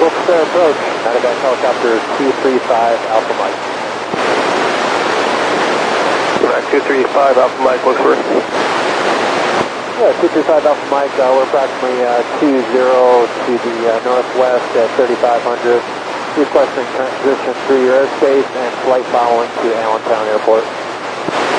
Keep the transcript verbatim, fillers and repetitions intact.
fair approach. Medevac helicopter two three five Alpha Mike. Right, two three five Alpha Mike, looks for. Yeah, two three five Alpha Mike, uh, we're approximately uh, two zero to the uh, northwest at thirty-five hundred. Requesting transition through your airspace and flight following to Allentown Airport.